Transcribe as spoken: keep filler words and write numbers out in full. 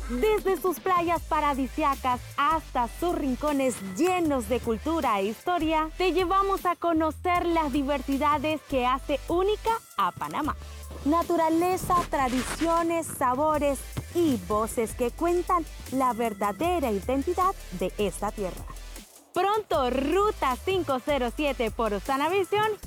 Desde sus playas paradisíacas hasta sus rincones llenos de cultura e historia, te llevamos a conocer las diversidades que hace única a Panamá. Naturaleza, tradiciones, sabores y voces que cuentan la verdadera identidad de esta tierra. Pronto, Ruta quinientos siete por Osana Visión